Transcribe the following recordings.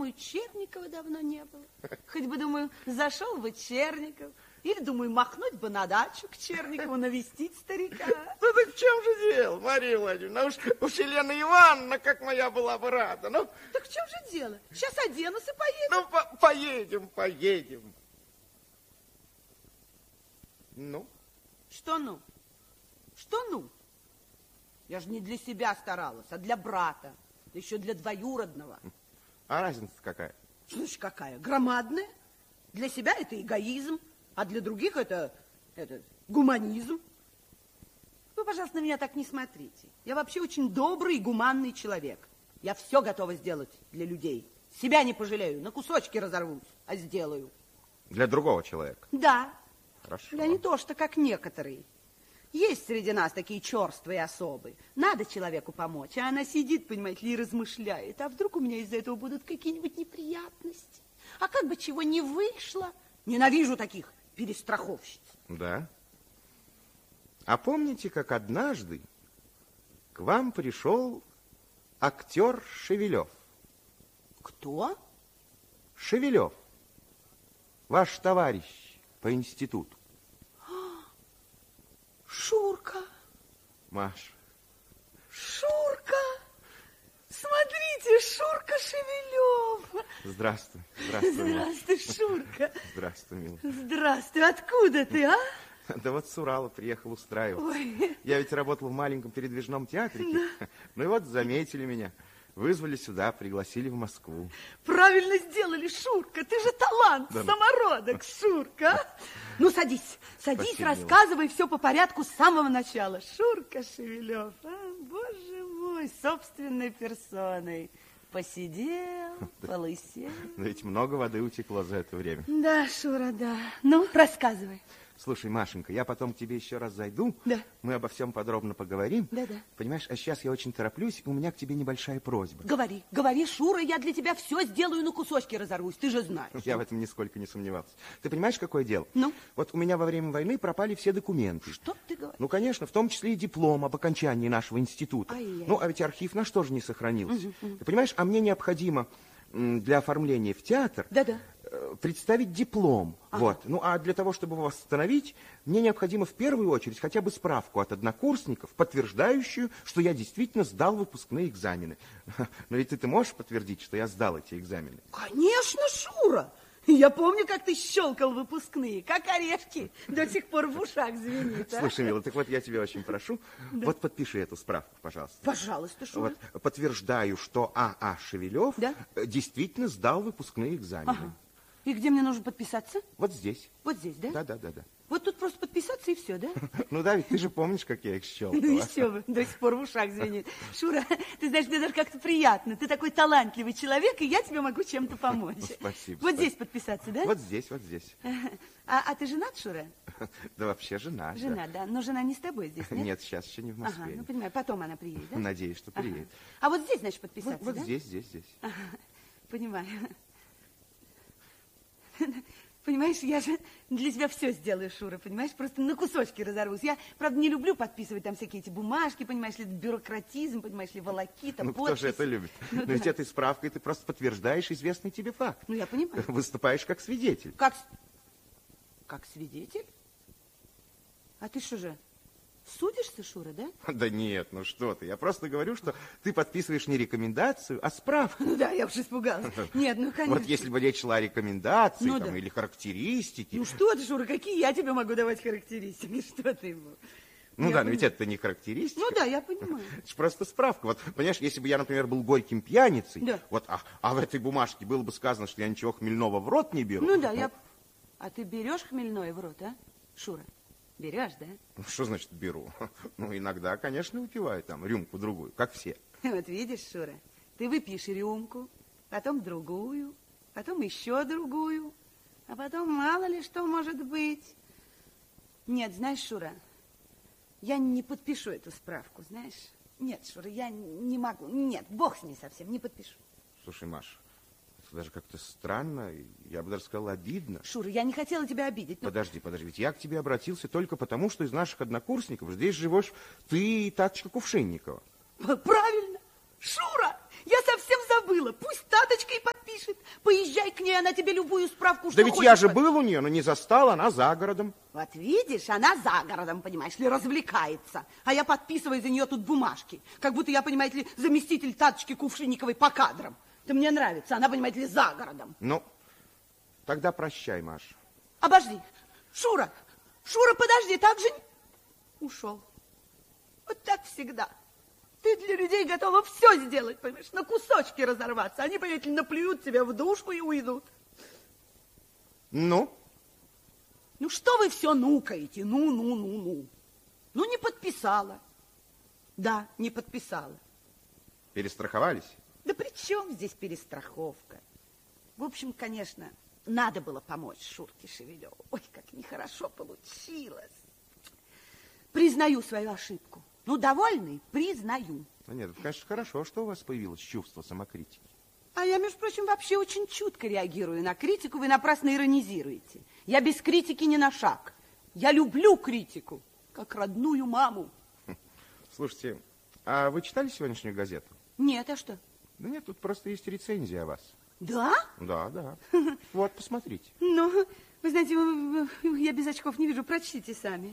думаю, Черникова давно не было. Хоть бы, думаю, зашел бы Черников. Или, думаю, махнуть бы на дачу к Черникову, навестить старика. Ну так в чем же дело, Мария Владимировна? Уж Елена Ивановна, как моя, была бы рада. Ну, так в чем же дело? Сейчас оденусь и поедем. Ну, поедем. Ну? Что ну? Что ну? Я же не для себя старалась, а для брата. Да еще для двоюродного. А разница какая? Что значит какая? Громадная. Для себя это эгоизм, а для других это гуманизм. Вы, пожалуйста, на меня так не смотрите. Я вообще очень добрый и гуманный человек. Я все готова сделать для людей. Себя не пожалею, на кусочки разорвусь, а сделаю. Для другого человека? Да. Хорошо. Да не то, что как некоторые. Есть среди нас такие черствые особы. Надо человеку помочь, а она сидит, понимаете ли, и размышляет. А вдруг у меня из-за этого будут какие-нибудь неприятности? А как бы чего не вышло? Ненавижу таких перестраховщиц. Да. А помните, как однажды к вам пришел актер Шевелев? Кто? Шевелев. Ваш товарищ по институту. Шурка. Маша. Шурка. Смотрите, Шурка Шевелев. Здравствуй. Здравствуй, Шурка. Здравствуй, милый. Здравствуй. Откуда ты, а? Да вот с Урала приехал устраиваться. Ой. Я ведь работал в маленьком передвижном театрике. Да. Ну и вот заметили меня. Вызвали сюда, пригласили в Москву. Правильно сделали, Шурка. Ты же талант, да, самородок, Шурка. Ну, садись, Спасибо, рассказывай все по порядку с самого начала. Шурка Шевелев, боже мой, собственной персоной. Посидел, полысел. Но ведь много воды утекло за это время. Да, Шура, да. Ну, рассказывай. Слушай, Машенька, я потом к тебе еще раз зайду. Да. Мы обо всем подробно поговорим. Да. Понимаешь, а сейчас я очень тороплюсь, и у меня к тебе небольшая просьба. Говори, Шура, я для тебя все сделаю, на кусочки разорвусь, ты же знаешь. Я в этом нисколько не сомневался. Ты понимаешь, какое дело? Ну? Вот у меня во время войны пропали все документы. Что ты говоришь? Ну, конечно, в том числе и диплом об окончании нашего института. Ай-яй. Ну, а ведь архив наш тоже не сохранился. Ты понимаешь, а мне необходимо для оформления в театр... Да. Представить диплом. Ага. Вот. Ну, а для того, чтобы его восстановить, мне необходимо в первую очередь хотя бы справку от однокурсников, подтверждающую, что я действительно сдал выпускные экзамены. Но ведь ты можешь подтвердить, что я сдал эти экзамены? Конечно, Шура. Я помню, как ты щелкал выпускные, как орешки. До сих пор в ушах звенит. Слушай, милый, так вот я тебя очень прошу, вот подпиши эту справку, пожалуйста. Пожалуйста, Шура. Вот, подтверждаю, что А.А. Шевелев действительно сдал выпускные экзамены. Ага. И где мне нужно подписаться? Вот здесь. Вот здесь, да? Да. Вот тут просто подписаться и все, да? Ну да, ведь ты же помнишь, как я их щелкала. Ну еще бы, до сих пор в ушах звенит. Шура, ты знаешь, мне даже как-то приятно. Ты такой талантливый человек, и я тебе могу чем-то помочь. Спасибо. Вот здесь подписаться, да? Вот здесь. А ты женат, Шура? Да вообще жена. Жена, да. Но жена не с тобой здесь, нет? Нет, сейчас еще не в Москве. Ага, ну понимаю, потом она приедет, да? Надеюсь, что приедет. А вот здесь, значит, подписаться, вот да? здесь. Ага, понимаю. Понимаешь, я же для тебя все сделаю, Шура, понимаешь? Просто на кусочки разорвусь. Я, правда, не люблю подписывать там всякие эти бумажки, понимаешь ли, бюрократизм, понимаешь ли, волокита, Ну, подписи. кто же это любит? Ну, Но ведь этой справкой ты просто подтверждаешь известный тебе факт. Ну, я понимаю. Выступаешь как свидетель. Как свидетель? А ты что же, судишься, Шура, да? Да нет, ну что ты. Я просто говорю, что ты подписываешь не рекомендацию, а справку. Ну да, я уж испугалась. Нет, ну, конечно. Вот если бы речь шла о рекомендации Ну, там, да. или характеристике. Ну что ты, Шура, какие я тебе могу давать характеристики? Что ты ему? Ну Я да, понимаю. но ведь это не характеристика. Ну да, я понимаю. Это же просто справка. Вот, понимаешь, если бы я, например, был горьким пьяницей, Да. вот, а в этой бумажке было бы сказано, что я ничего хмельного в рот не беру. Ну да, А ты берешь хмельное в рот, а, Шура? Берешь, да? Ну, что значит беру? Ну, иногда, конечно, выпиваю там рюмку-другую, как все. Вот видишь, Шура, ты выпьешь рюмку, потом другую, потом еще другую, а потом мало ли что может быть. Нет, знаешь, Шура, я не подпишу эту справку, знаешь? Нет, Шура, я не могу. Нет, бог с ней совсем, не подпишу. Слушай, Маш, это даже как-то странно, я бы даже сказал, обидно. Шура, я не хотела тебя обидеть. Но... Подожди, ведь я к тебе обратился только потому, что из наших однокурсников здесь живешь ты и Таточка Кувшинникова. Правильно, Шура, я совсем забыла. Пусть Таточка и подпишет. Поезжай к ней, она тебе любую справку, что Да ведь хочешь. я же был у нее, но не застал, она за городом. Вот видишь, она за городом, понимаешь ли, развлекается. А я подписываю за нее тут бумажки. Как будто я, понимаете ли, заместитель Таточки Кувшинниковой по кадрам. Это мне нравится, она, понимаете ли, за городом. Ну, тогда прощай, Маша. Обожди, Шура, подожди, так же... Ушел. Вот так всегда. Ты для людей готова все сделать, понимаешь, на кусочки разорваться. Они, понимаете, наплюют тебя в душу и уйдут. Ну? Ну, что вы все нукаете? Ну. Ну, не подписала. Да, не подписала. Перестраховались? Да при чем здесь перестраховка? В общем, конечно, надо было помочь Шурке Шевелеву. Ой, как нехорошо получилось. Признаю свою ошибку. Ну, довольный? Признаю. Ну, нет, это, конечно, хорошо, что у вас появилось чувство самокритики. А я, между прочим, вообще очень чутко реагирую на критику. Вы напрасно иронизируете. Я без критики ни на шаг. Я люблю критику, как родную маму. Слушайте, а вы читали сегодняшнюю газету? Нет, а что? Да нет, тут просто есть рецензия о вас. Да? Да. Вот, посмотрите. Ну, вы знаете, я без очков не вижу. Прочтите сами.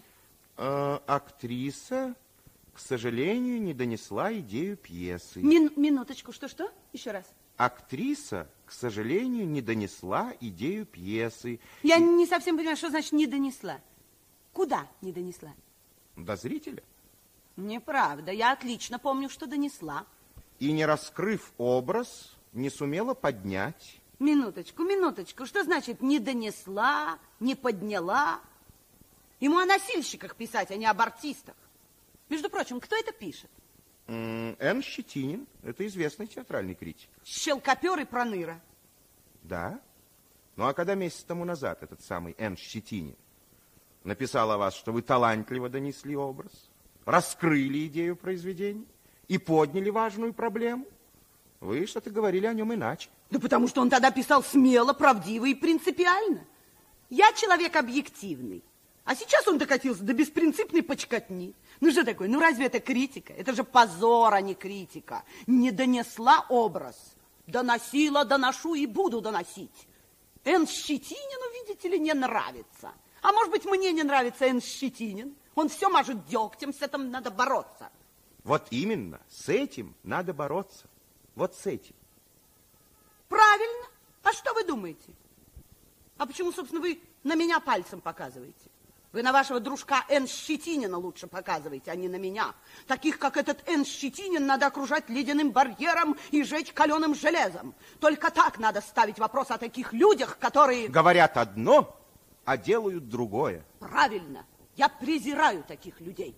Актриса, к сожалению, не донесла идею пьесы. Минуточку, что? Еще раз. Актриса, к сожалению, не донесла идею пьесы. Я не совсем понимаю, что значит не донесла. Куда не донесла? До зрителя. Неправда. Я отлично помню, что донесла. И, не раскрыв образ, не сумела поднять. Минуточку. Что значит не донесла, не подняла? Ему о носильщиках писать, а не об артистах. Между прочим, кто это пишет? Н. Щетинин. Это известный театральный критик. Щелкопер и проныра. Да. Ну, а когда месяц тому назад этот самый Н. Щетинин написал о вас, что вы талантливо донесли образ, раскрыли идею произведения и подняли важную проблему, вы что-то говорили о нем иначе. Да потому что он тогда писал смело, правдиво и принципиально. Я человек объективный. А сейчас он докатился до беспринципной почкотни. Ну что такое? Ну разве это критика? Это же позор, а не критика. Не донесла образ. Доносила, доношу и буду доносить. Н. Щетинину, видите ли, не нравится. А может быть, мне не нравится Н. Щетинин? Он все мажет дегтем, с этим надо бороться. Вот именно, с этим надо бороться. Вот с этим. Правильно. А что вы думаете? А почему, собственно, вы на меня пальцем показываете? Вы на вашего дружка Н. Щетинина лучше показываете, а не на меня. Таких, как этот Н. Щетинин, надо окружать ледяным барьером и жечь каленым железом. Только так надо ставить вопрос о таких людях, которые... Говорят одно, а делают другое. Правильно. Я презираю таких людей.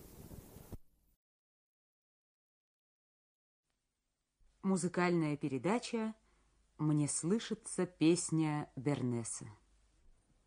Музыкальная передача «Мне слышится песня Бернеса».